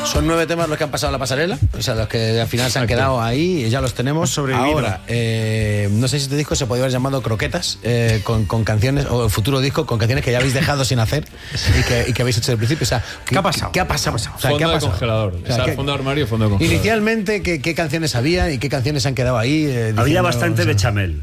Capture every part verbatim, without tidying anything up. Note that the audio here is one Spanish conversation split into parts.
Son nueve temas los que han pasado la pasarela, o sea, los que al final se han quedado ahí y ya los tenemos. Ahora, eh, no sé si este disco se podría haber llamado Croquetas, eh, con, con canciones, o el futuro disco con canciones que ya habéis dejado sin hacer y que, y que habéis hecho desde el principio. O sea, ¿qué, ¿Qué ha pasado? ¿Qué ha pasado? O sea, fondo ¿qué ha de pasado? congelador. O sea, ¿qué, fondo de armario, fondo de congelador. Inicialmente, ¿qué, qué canciones había y qué canciones se han quedado ahí? Eh, Había diciendo, bastante o sea, bechamel.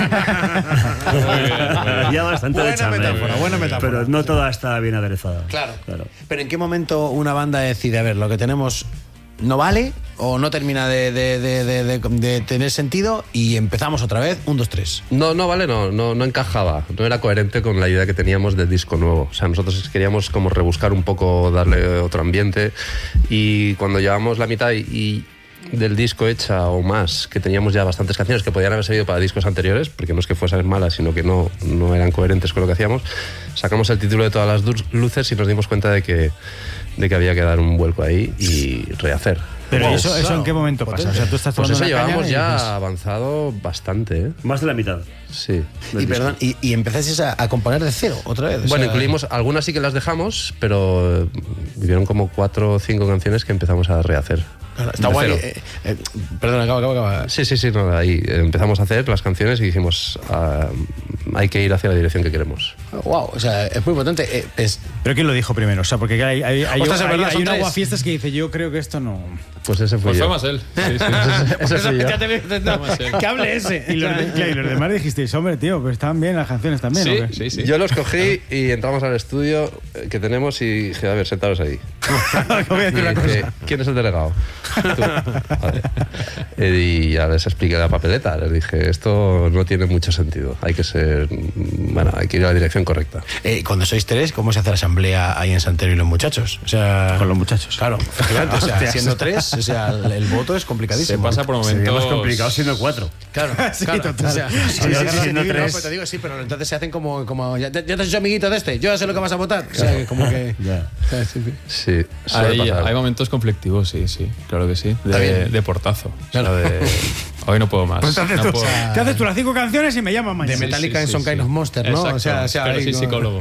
Había bastante buena bechamel. metáfora, buena metáfora. Pero no toda está bien aderezada. Claro. claro. Pero ¿en qué momento una banda decide, a ver, lo que tenemos no vale o no termina de, de, de, de, de, de tener sentido y empezamos otra vez, un, dos, tres? No, no, vale, no, no, no encajaba, no era coherente con la idea que teníamos del disco nuevo. O sea, nosotros queríamos como rebuscar un poco, darle otro ambiente, y cuando llevamos la mitad y, y del disco hecha o más, que teníamos ya bastantes canciones que podían haber servido para discos anteriores, porque no es que fuesen malas, sino que no, no eran coherentes con lo que hacíamos, sacamos el título de Todas las luces y nos dimos cuenta de que, de que había que dar un vuelco ahí y rehacer. Pero Wow, ¿eso, eso claro, en qué momento pasa? potente. O sea, tú estás Pues tomando eso una caña llevamos y ya dices, avanzado bastante, ¿eh? Más de la mitad. Sí. Y, perdón, y, y empezáis a, a componer de cero otra vez. O Bueno, sea, incluimos, algunas sí que las dejamos, pero eh, vivieron como cuatro o cinco canciones que empezamos a rehacer. claro, está de guay. cero. Eh, eh, perdón, acaba, acaba, acaba. Sí, sí, sí, no, ahí empezamos a hacer las canciones y dijimos, ah, hay que ir hacia la dirección que queremos. Wow, o sea, es muy potente. Eh, es, ¿Pero quién lo dijo primero? O sea, porque hay, hay, hay, Ostras, es hay, verdad, hay son un tres. aguafiestas que dice, yo creo que esto no... Pues ese fue Pues yo. fue más él. Sí, sí. Ese fui yo. Ya te veo intentando Vamos a ver. que hable ese. Y los, de- claro, y los demás dijisteis, hombre, tío, pues están bien las canciones también, Sí, ¿o qué? sí, sí. Yo los cogí y entramos al estudio que tenemos y dije, a ver, sentaros ahí. Voy a decir Y una dice, cosa. ¿quién es el delegado? Tú. Vale. Eh, Y ya les expliqué la papeleta. Les dije, esto no tiene mucho sentido. Hay que ser... Bueno, hay que ir a la dirección correcta. Eh, cuando sois tres, ¿cómo se hace la asamblea ahí en Santero y los muchachos? O sea, Con los muchachos. Claro, efectivamente, o sea, Hostias. siendo tres, o sea, el, el voto es Se complicadísimo. pasa por Sería momentos... más complicado siendo cuatro. Claro, Sí, claro. total. O sea, Sí, sí, sí, sí, sí, siendo no, tres. pero te digo, sí, pero entonces se hacen como, como ya, ya te has hecho amiguito de este, yo ya sé lo que vas a votar. O sea, que como que... Ya. Sí, sí. Sí, suele Hay, pasar. hay momentos conflictivos, sí, sí, claro que sí. Está De, bien. de portazo. Claro. O sea, de, hoy no puedo más. Pues te haces, no tú, puedo. te haces tú las cinco canciones y me llaman De mañana. Metallica sí, en sí, Some sí. Kind of Monster, ¿no? Exacto, o sea, o sea, pero ahí sí como- psicólogo.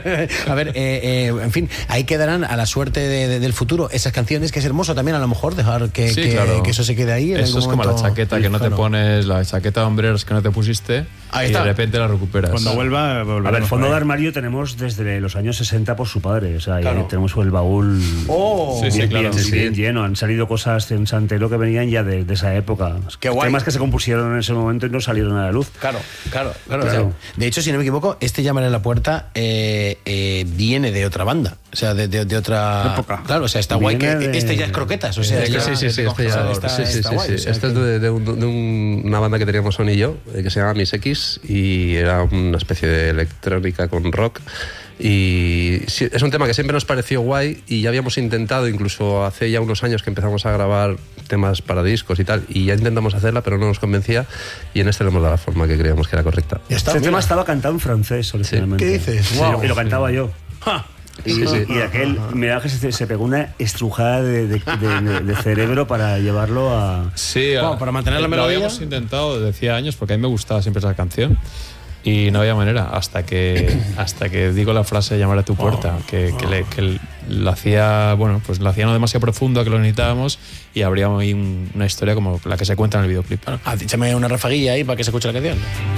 A ver, eh, eh, en fin, ahí quedarán a la suerte de- de- del futuro esas canciones, que es hermoso también a lo mejor dejar que, Sí, que, claro. que eso se quede ahí. en Eso algún es como momento. la chaqueta que no te Claro. pones, la chaqueta de hombreros que no te pusiste Ahí y está. de repente la recuperas. Cuando vuelva, A volveremos ver, el fondo por de ahí. armario tenemos desde los años sesenta por su padre. O sea, ahí Claro. tenemos el baúl Oh, Sí, sí, bien, claro. bien, Sí, bien sí. lleno. Han salido cosas en Santero que venían ya de, de esa época. Qué guay. Temas que se compusieron en ese momento y no salieron a la luz. Claro, claro, claro. Claro. O sea, de hecho, si no me equivoco, este Llamar en la Puerta eh, eh, viene de otra banda. O sea, de, de, de otra. Época. Claro, o sea, está guay que Viene de- este ya es croquetas. O sea, de- este Sí, ya- sí, sí, sí, este ya- está- sí, sí, está sí, guay, sí. o sea, Este es que- de, de un- de un- una banda que teníamos Son y yo, eh, que se llama Miss X, y era una especie de electrónica con rock. Y sí, es un tema que siempre nos pareció guay, y ya habíamos intentado, incluso hace ya unos años que empezamos a grabar temas para discos y tal, y ya intentamos hacerla, pero no nos convencía, y en este le hemos dado la forma que creíamos que era correcta. Ya está, Este mira. tema estaba cantado en francés originalmente. ¿Qué dices? Sí, Wow. y lo cantaba yo. Y, Sí, sí. y aquel, mira que se, se pegó una estrujada de, de- de- de cerebro para llevarlo a... Sí, Bueno, a- para mantener la eh, melodía. Lo habíamos intentado desde hacía años porque a mí me gustaba siempre esa canción y no había manera hasta que hasta que digo la frase llamar a tu puerta, que, que, le, que lo hacía, bueno, pues lo hacía no demasiado profundo, que lo necesitábamos, y habría ahí un- una historia como la que se cuenta en el videoclip. Ah, échame una rafaguilla ahí para que se escuche la canción.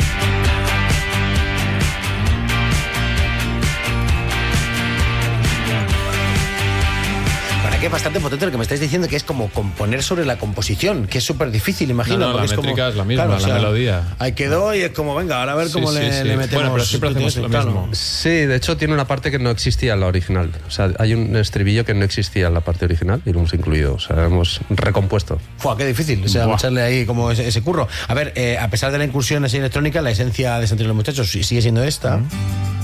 Para que es bastante potente lo que me estáis diciendo, que es como componer sobre la composición, que es súper difícil, imagino. No, no, porque la es como- métrica es la misma, claro, la melodía. Ahí quedó y es como, venga, ahora a ver Sí, cómo sí, le, sí. le metemos. Bueno, pero siempre hacemos lo claro. mismo. Sí, de hecho tiene una parte que no existía en la original. O sea, hay un estribillo que no existía en la parte original y lo hemos incluido. O sea, hemos recompuesto. Fua, qué difícil, o sea, Buah. echarle ahí como ese, ese curro. A ver, eh, a pesar de la incursión así electrónica, la esencia de Santero y los Muchachos sí- sigue siendo esta.